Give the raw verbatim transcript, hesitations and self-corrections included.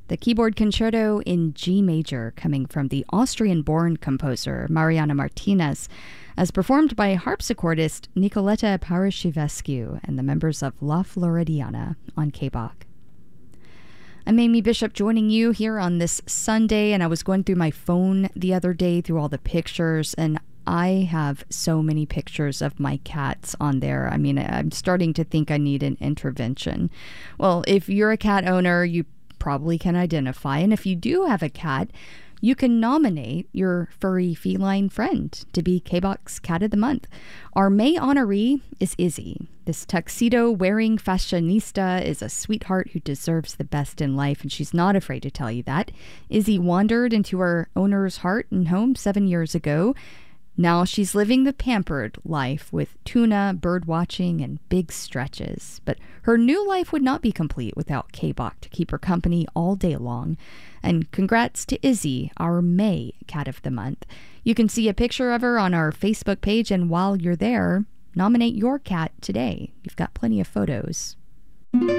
the keyboard concerto in G major coming from the Austrian-born composer Mariana Martinez, as performed by harpsichordist Nicoletta Parashivescu and the members of La Floridiana on K B O C. I'm Amy Bishop joining you here on this Sunday, and I was going through my phone the other day through all the pictures, and I have so many pictures of my cats on there. I mean, I'm starting to think I need an intervention. Well, if you're a cat owner, you probably can identify, and if you do have a cat, you can nominate your furry feline friend to be K B O C's Cat of the Month. Our May honoree is Izzy. This tuxedo-wearing fashionista is a sweetheart who deserves the best in life, and she's not afraid to tell you that. Izzy wandered into her owner's heart and home seven years ago. Now she's living the pampered life with tuna, bird watching, and big stretches. But her new life would not be complete without K B O C to keep her company all day long. And congrats to Izzy, our May Cat of the Month. You can see a picture of her on our Facebook page, and while you're there, nominate your cat today. You've got plenty of photos.